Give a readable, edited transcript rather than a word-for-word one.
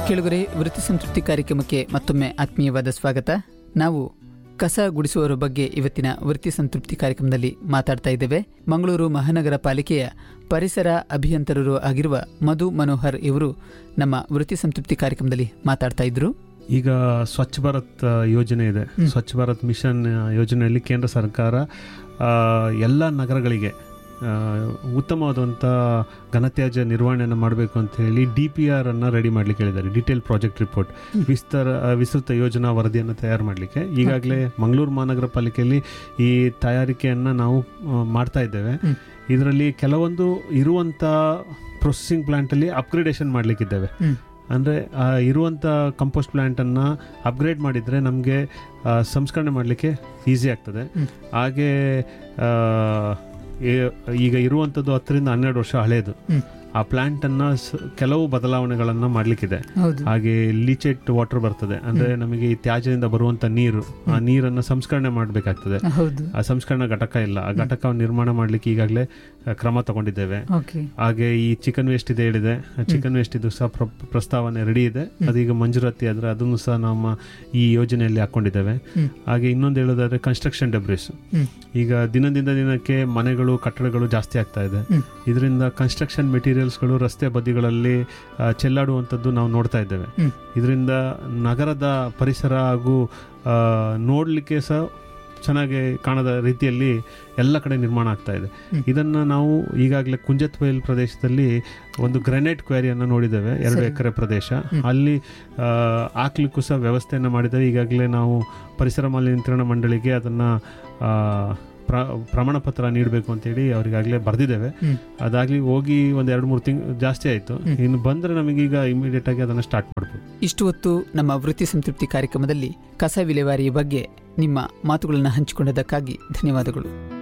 ಕೇಳುಗರೆ, ವೃತ್ತಿ ಸಂತೃಪ್ತಿ ಕಾರ್ಯಕ್ರಮಕ್ಕೆ ಮತ್ತೊಮ್ಮೆ ಆತ್ಮೀಯವಾದ ಸ್ವಾಗತ. ನಾವು ಕಸ ಗುಡಿಸುವವರ ಬಗ್ಗೆ ಇವತ್ತಿನ ವೃತ್ತಿ ಸಂತೃಪ್ತಿ ಕಾರ್ಯಕ್ರಮದಲ್ಲಿ ಮಾತಾಡ್ತಾ ಇದ್ದೇವೆ. ಮಂಗಳೂರು ಮಹಾನಗರ ಪಾಲಿಕೆಯ ಪರಿಸರ ಅಭಿಯಂತರರು ಆಗಿರುವ ಮಧು ಮನೋಹರ್ ಇವರು ನಮ್ಮ ವೃತ್ತಿ ಸಂತೃಪ್ತಿ ಕಾರ್ಯಕ್ರಮದಲ್ಲಿ ಮಾತಾಡ್ತಾ ಇದ್ರು. ಈಗ ಸ್ವಚ್ಛ ಭಾರತ್ ಯೋಜನೆ ಇದೆ. ಸ್ವಚ್ಛ ಭಾರತ್ ಮಿಷನ್ ಯೋಜನೆಯಲ್ಲಿ ಕೇಂದ್ರ ಸರ್ಕಾರ ಎಲ್ಲ ನಗರಗಳಿಗೆ ಉತ್ತಮವಾದಂಥ ಘನತ್ಯಾಜ್ಯ ನಿರ್ವಹಣೆಯನ್ನು ಮಾಡಬೇಕು ಅಂತ ಹೇಳಿ DPR ಅನ್ನು ರೆಡಿ ಮಾಡಲಿಕ್ಕೆ ಹೇಳಿದ್ದಾರೆ. ಡಿಟೇಲ್ ಪ್ರಾಜೆಕ್ಟ್ ರಿಪೋರ್ಟ್, ವಿಸ್ತೃತ ಯೋಜನಾ ವರದಿಯನ್ನು ತಯಾರು ಮಾಡಲಿಕ್ಕೆ ಈಗಾಗಲೇ ಮಂಗಳೂರು ಮಹಾನಗರ ಪಾಲಿಕೆಯಲ್ಲಿ ಈ ತಯಾರಿಕೆಯನ್ನು ನಾವು ಮಾಡ್ತಾ ಇದ್ದೇವೆ. ಇದರಲ್ಲಿ ಕೆಲವೊಂದು ಇರುವಂಥ ಪ್ರೊಸೆಸಿಂಗ್ ಪ್ಲಾಂಟಲ್ಲಿ ಅಪ್ಗ್ರೇಡೇಷನ್ ಮಾಡಲಿಕ್ಕಿದ್ದೇವೆ. ಅಂದರೆ ಇರುವಂಥ ಕಂಪೋಸ್ಟ್ ಪ್ಲ್ಯಾಂಟನ್ನು ಅಪ್ಗ್ರೇಡ್ ಮಾಡಿದರೆ ನಮಗೆ ಸಂಸ್ಕರಣೆ ಮಾಡಲಿಕ್ಕೆ ಈಸಿ ಆಗ್ತದೆ. ಹಾಗೆ ಈಗ ಇರುವಂಥದ್ದು 10 ರಿಂದ 12 ವರ್ಷ ಹಳೆಯದು. ಆ ಪ್ಲಾಂಟನ್ನು ಕೆಲವು ಬದಲಾವಣೆಗಳನ್ನು ಮಾಡಲಿಕ್ಕಿದೆ. ಹಾಗೆ ಲೀಚೆಟ್ ವಾಟರ್ ಬರ್ತದೆ, ಅಂದರೆ ನಮಗೆ ಈ ತ್ಯಾಜ್ಯದಿಂದ ಬರುವಂಥ ನೀರು, ಆ ನೀರನ್ನು ಸಂಸ್ಕರಣೆ ಮಾಡಬೇಕಾಗ್ತದೆ. ಆ ಸಂಸ್ಕರಣಾ ಘಟಕ ಇಲ್ಲ, ಆ ಘಟಕವನ್ನು ನಿರ್ಮಾಣ ಮಾಡಲಿಕ್ಕೆ ಈಗಾಗಲೇ ಕ್ರಮ ತಗೊಂಡಿದ್ದೇವೆ. ಹಾಗೆ ಈ ಚಿಕನ್ ವೇಸ್ಟ್ ಇದೆ ಹೇಳಿದೆ, ಚಿಕನ್ ವೇಸ್ಟ್ ಇದು ಸಹ ಪ್ರಸ್ತಾವನೆ ರೆಡಿ ಇದೆ. ಅದೀಗ ಮಂಜೂರಾತಿ ಆದರೆ ಅದನ್ನು ಸಹ ನಮ್ಮ ಈ ಯೋಜನೆಯಲ್ಲಿ ಹಾಕ್ಕೊಂಡಿದ್ದೇವೆ. ಹಾಗೆ ಇನ್ನೊಂದು ಹೇಳೋದಾದ್ರೆ ಕನ್ಸ್ಟ್ರಕ್ಷನ್ ಡೆಬ್ರಿಸ್. ಈಗ ದಿನದಿಂದ ದಿನಕ್ಕೆ ಮನೆಗಳು, ಕಟ್ಟಡಗಳು ಜಾಸ್ತಿ ಆಗ್ತಾ ಇದೆ. ಇದರಿಂದ ಕನ್ಸ್ಟ್ರಕ್ಷನ್ ಮೆಟೀರಿಯಲ್ಸ್ಗಳು ರಸ್ತೆ ಬದಿಗಳಲ್ಲಿ ಚೆಲ್ಲಾಡುವಂಥದ್ದು ನಾವು ನೋಡ್ತಾ ಇದ್ದೇವೆ. ಇದರಿಂದ ನಗರದ ಪರಿಸರ ಹಾಗೂ ನೋಡಲಿಕ್ಕೆ ಸಹ ಚೆನ್ನಾಗಿ ಕಾಣದ ರೀತಿಯಲ್ಲಿ ಎಲ್ಲ ಕಡೆ ನಿರ್ಮಾಣ ಆಗ್ತಾ ಇದೆ. ಇದನ್ನು ನಾವು ಈಗಾಗಲೇ ಕುಂಜತ್ಬೈಲ್ ಪ್ರದೇಶದಲ್ಲಿ ಒಂದು ಗ್ರಾನೈಟ್ ಕ್ವಾರಿಯನ್ನು ನೋಡಿದ್ದೇವೆ, 2 ಎಕರೆ ಪ್ರದೇಶ. ಅಲ್ಲಿ ಹಾಕ್ಲಿಕ್ಕೂ ಸಹ ವ್ಯವಸ್ಥೆಯನ್ನು ಮಾಡಿದ್ದೇವೆ. ಈಗಾಗಲೇ ನಾವು ಪರಿಸರ ಮಾಲಿನ್ಯ ನಿಯಂತ್ರಣ ಮಂಡಳಿಗೆ ಅದನ್ನು ಪ್ರಮಾಣ ಪತ್ರ ನೀಡಬೇಕು ಅಂತೇಳಿ ಅವರಿಗಾಗಲೇ ಬರೆದಿದ್ದೇವೆ. ಅದಾಗಲಿ ಹೋಗಿ ಒಂದು 2-3 ತಿಂಗಳು ಜಾಸ್ತಿ ಆಯಿತು. ಇನ್ನು ಬಂದರೆ ನಮಗೀಗ ಇಮಿಡಿಯೇಟ್ ಆಗಿ ಅದನ್ನು ಸ್ಟಾರ್ಟ್ ಮಾಡ್ಬೋದು. ಇಷ್ಟು ಹೊತ್ತು ನಮ್ಮ ವೃತ್ತಿ ಸಂತೃಪ್ತಿ ಕಾರ್ಯಕ್ರಮದಲ್ಲಿ ಕಸ ವಿಲೇವಾರಿಯ ಬಗ್ಗೆ ನಿಮ್ಮ ಮಾತುಗಳನ್ನು ಹಂಚಿಕೊಂಡದಕ್ಕಾಗಿ ಧನ್ಯವಾದಗಳು.